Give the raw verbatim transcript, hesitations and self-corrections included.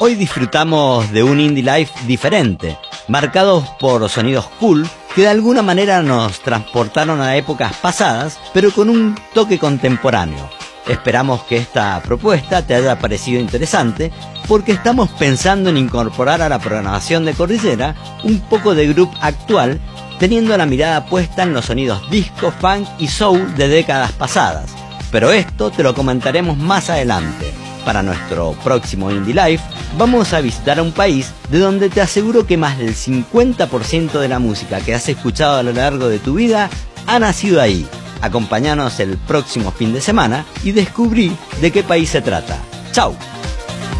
Hoy disfrutamos de un indie life diferente, marcados por sonidos cool que de alguna manera nos transportaron a épocas pasadas, pero con un toque contemporáneo. Esperamos que esta propuesta te haya parecido interesante, porque estamos pensando en incorporar a la programación de Cordillera un poco de groove actual, teniendo la mirada puesta en los sonidos disco, funk y soul de décadas pasadas. Pero esto te lo comentaremos más adelante. Para nuestro próximo Indie Life, vamos a visitar a un país de donde te aseguro que más del cincuenta por ciento de la música que has escuchado a lo largo de tu vida ha nacido ahí. Acompáñanos el próximo fin de semana y descubrí de qué país se trata. ¡Chao!